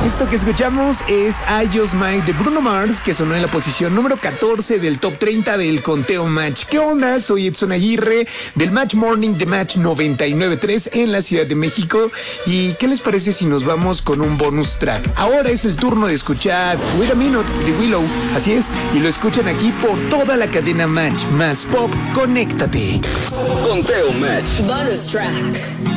Esto que escuchamos es I Just Might de Bruno Mars, que sonó en la posición número 14 del top 30 del conteo Match. ¿Qué onda? Soy Edson Aguirre del Match Morning de Match 99.3 en la Ciudad de México. ¿Y qué les parece si nos vamos con un bonus track? Ahora es el turno de escuchar Wait a Minute de Willow, así es, y lo escuchan aquí por toda la cadena Match más Pop. Conéctate. Conteo Match. Bonus track.